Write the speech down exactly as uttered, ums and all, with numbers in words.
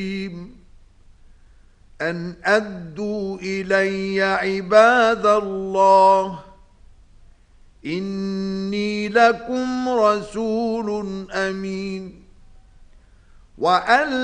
أن أدوا إلي عباد الله إني لكم رسول أمين وأن